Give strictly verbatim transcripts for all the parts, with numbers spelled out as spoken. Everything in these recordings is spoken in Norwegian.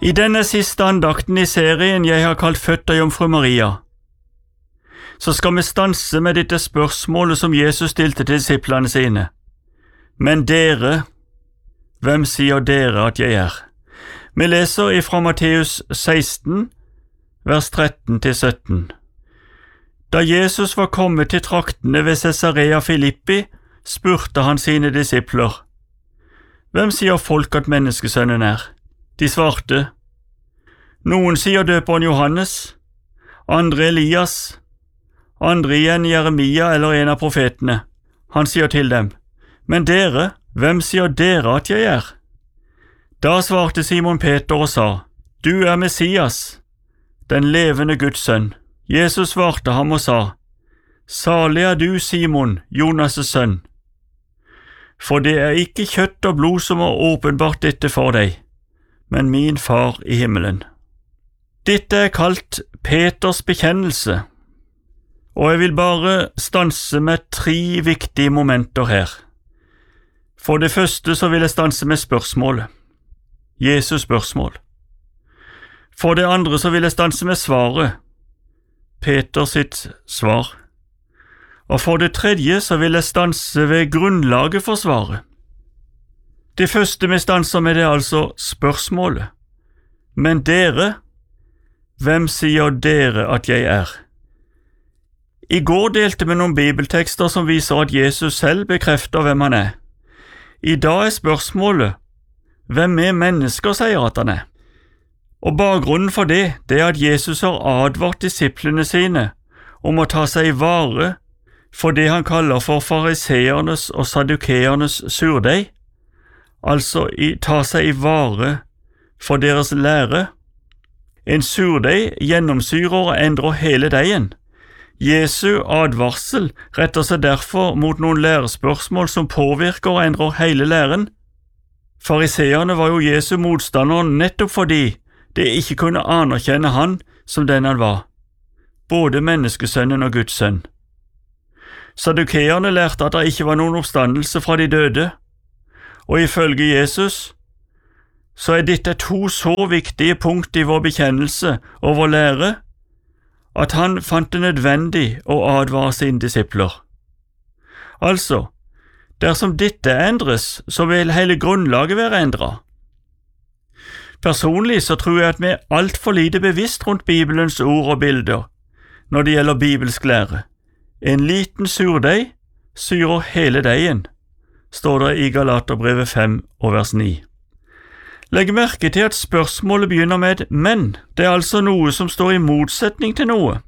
I denne siste andakten i serien jeg har kalt Født av Jomfru Maria, så skal vi stanse med dette spørsmålet som Jesus stilte til disiplene sine. Men dere, hvem sier dere at jeg er? Vi leser ifra Matteus seksten, vers tretten til sytten. Da Jesus var kommet til traktene ved Cesarea Filippi, spurte han sine disipler, «Hvem sier folk at menneskesønnen er?» De svarte, «Noen sier døperen Johannes, andre Elias, andre igjen Jeremia eller en av profetene.» Han sier til dem, «Men dere, hvem sier dere at jeg er?» Da svarte Simon Peter og sa, «Du er Messias, den levende Guds sønn.» Jesus svarte ham og sa, «Salig er du, Simon, Jonas' sønn, for det er ikke kjøtt og blod som har åpenbart dette for deg, men min far i himmelen.» Dette er kalt Peters bekjennelse, og jeg vil bare stanse med tre viktige momenter her. For det første så vil jeg stanse med spørsmålet, Jesus spørsmål. For det andre så vil jeg stanse med svaret, Peter sitt svar. Og for det tredje så vil jeg stanse ved grunnlaget for svaret. Det første vi stanser med det er altså spørsmålet. Men dere, hvem sier dere at jeg er? I går delte vi noen bibeltekster som viser at Jesus selv bekrefter hvem han er. I dag er spørsmålet, hvem vi mennesker sier at han er? Og bakgrunnen for det, det er at Jesus har advart disiplene sine om å ta seg i vare for det han kaller for fariseernes og sadukeernes surdeig, altså i, ta seg i vare for deres lære. En surdeig gjennomsyrer og endrer hele deigen. Jesu advarsel retter seg derfor mot noen lærespørsmål som påvirker og endrer hele læren. Fariseerne var jo Jesu motstander nettopp fordi det ikke kunne anerkjenne han som den han var, både menneskesønnen og Guds sønn. Sadukeerne lærte at det ikke var noen oppstandelse fra de døde, og ifølge Jesus så er dette to så viktige punkt i vår bekjennelse og vår lære, at han fant det nødvendig å advare sine disipler. Altså, dersom dette endres, så vil hele grunnlaget være endret. Personlig så tror jeg at vi er alt for lite bevisst rundt Bibelens ord og bilder når det gjelder bibelsk lære. En liten surdeig syrer hele deigen, står det i Galaterbrevet fem og vers ni. Legg merke til at spørsmålet begynner med «men». Det er altså noe som står i motsetning til noe.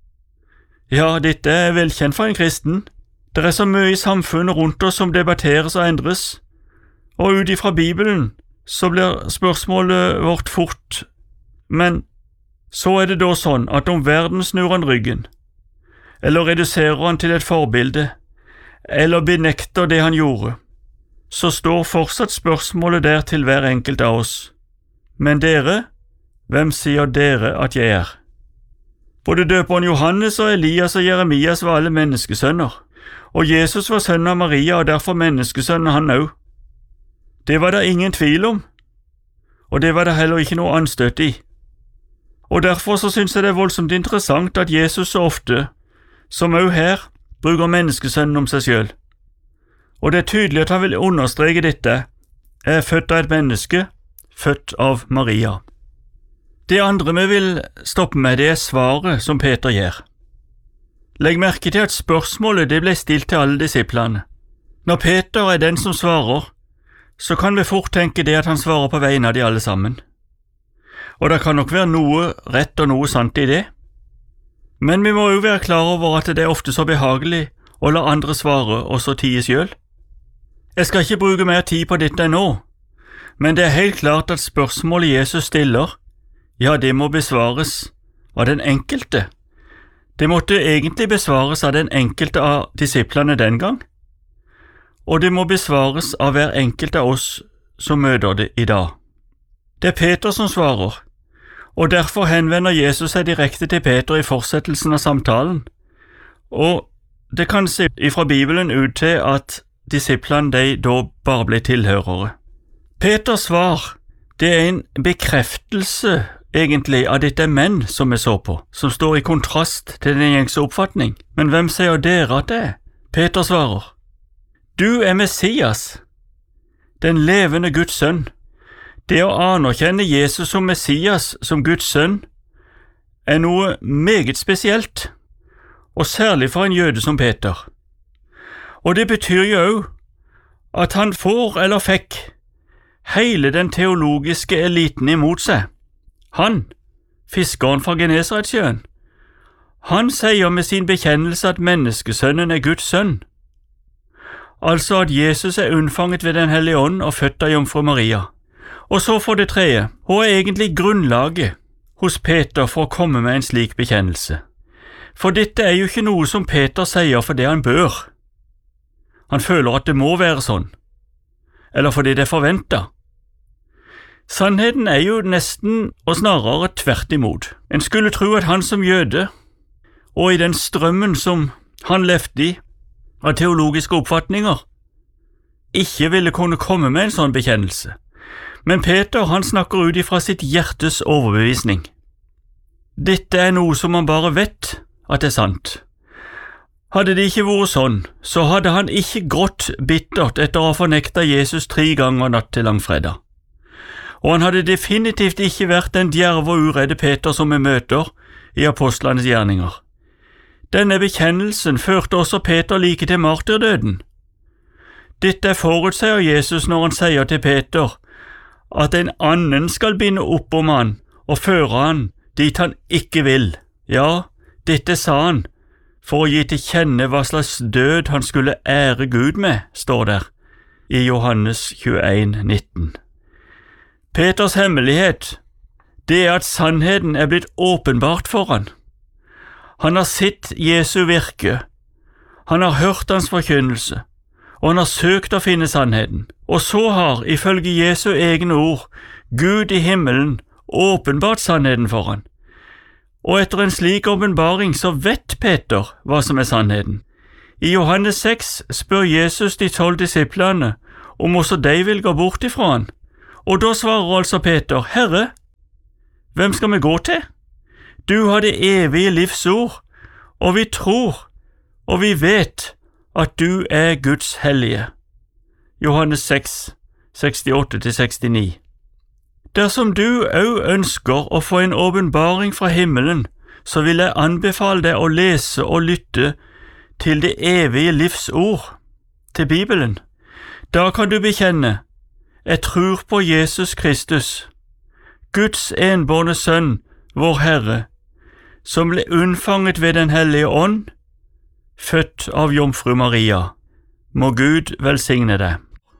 Ja, dette er velkjent for en kristen. Det er så mye i samfunnet rundt oss som debatteres og endres, og ut ifra Bibelen så blir spørsmålet vårt fort, men så er det da sånn at om verden snur han ryggen, eller reduserer han til et forbilde, eller benekter det han gjorde, så står fortsatt spørsmålet der til hver enkelt av oss. Men dere, hvem sier dere at jeg er? Både døperen Johannes og Elias og Jeremias var alle menneskesønner, og Jesus var sønn av Maria og derfor menneskesønn han også. Det var det ingen tvil om, og det var det heller ikke noe anstøt i. Og derfor så synes jeg det er voldsomt interessant at Jesus så ofte, som også her, bruker menneskesønnen om seg selv. Og det er tydelig at han vil understreke dette, er født av et menneske, født av Maria. Det andre vi vil stoppe med, det er svaret som Peter gir. Legg merke til at spørsmålet det ble stilt til alle disiplene. Når Peter er den som svarer, så kan vi fort tenke det at han svarer på vegne av de alle sammen. Og det kan nok være noe rett og noe sant i det. Men vi må jo være klar over at det er ofte så behagelig å la andre svare og så tie selv. Jeg skal ikke bruke mer tid på dette nå, men det er helt klart at spørsmålet Jesus stiller, ja, det må besvares av den enkelte. Det måtte egentlig besvares av den enkelte av disiplene den gang, og det må besvares av hver enkelt av oss som møter det i dag. Det er Peter som svarer, og derfor henvender Jesus seg direkte til Peter i fortsettelsen av samtalen, og det kan se ifra Bibelen ut til at disiplene de da bare ble tilhørere. Peters svar Det er en bekreftelse, egentlig, av dette menn som vi så på, som står i kontrast til den gjengse oppfatning. Men hvem sier dere at det er? Peter svarer, du er Messias, den levende Guds sønn. Det å anerkjenne Jesus som Messias, som Guds sønn, er noe meget spesielt, og særlig for en jøde som Peter. Og det betyr jo også at han får eller fikk hele den teologiske eliten imot seg. Han, fiskeren fra Genesaretsjøen, han sier med sin bekjennelse at menneskesønnen er Guds sønn, altså at Jesus er unnfanget ved den hellige ånd og født av jomfru Maria. Og så for det tredje, hva er egentlig grunnlaget hos Peter for å komme med en slik bekjennelse? For dette er jo ikke noe som Peter sier fordi han bør. Han føler at det må være sånn, eller fordi det er forventet. Sannheten er jo nesten og snarere tvert imot. En skulle tro at han som jøde, og i den strømmen som han levde i, av teologiske oppfatninger, ikke ville kunne komme med en sånn bekjennelse. Men Peter, han snakker ut ifra sitt hjertes overbevisning. Dette er noe som han bare vet at det er sant. Hadde det ikke vært sånn, så hadde han ikke grått bittert etter å ha fornektet Jesus tre ganger natt til langfredag. Og han hadde definitivt ikke vært den djerve og uredde Peter som vi møter i apostlenes gjerninger. Denne bekjennelsen førte også Peter like til martyrdøden. Dette forutsier Jesus når han sier til Peter at en annen skal binde opp om han og føre han dit han ikke vil. Ja, dette sa han for å gi til kjenne hva slags død han skulle ære Gud med, står der i Johannes tjueen nitten. Peters hemmelighet, det er at sannheten er blitt åpenbart for han. Han har sett Jesu virke, han har hørt hans forkynnelse, og han har søkt å finne sannheten. Og så har, ifølge Jesu egne ord, Gud i himmelen åpenbart sannheten for han. Og etter en slik åpenbaring så vet Peter hva som er sannheten. I Johannes seks spør Jesus de tolv disiplene om også de vil gå bort ifra han. Og da svarer altså Peter, Herre, hvem skal vi gå til? Du har det evige livsord, og vi tror, og vi vet at du er Guds hellige. Johannes seks, sekstiåtte til sekstini. Dersom du også ønsker å få en åpenbaring fra himmelen, så vil jeg anbefale deg å lese og lytte til det evige livsord, til Bibelen. Da kan du bekjenne, jeg tror på Jesus Kristus, Guds enbårne sønn, vår Herre, som ble unnfanget ved den hellige ånd, født av jomfru Maria. Må Gud velsigne deg.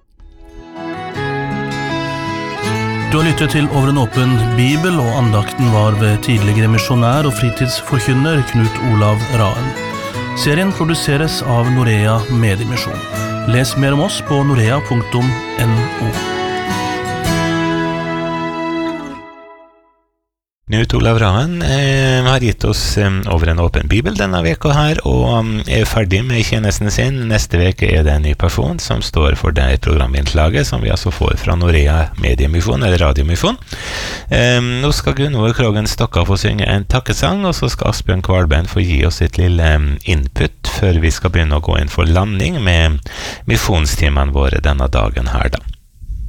Du har lyttet til Over en åpen bibel, og andakten var ved tidligere misjonær og fritidsforkynner Knut Olav Raen. Serien produseres av Norea Mediemisjon. Les mer om oss på norea punktum no. Knut Olav Raen eh, har gitt oss eh, Over en åpen bibel denne veka her, og um, er ferdig med tjenesten sin. Neste veke er det en ny person som står for det programinnslaget som vi altså får fra Norea Mediemisjon, eller Radiomisjon. Eh, nå skal Gunvor Krogen Stokka få synge en takkesang, og så skal Asbjørn Kvalbein få gi oss et lille um, input før vi skal begynne å gå inn for landing med misjonstimene våre denne dagen her da.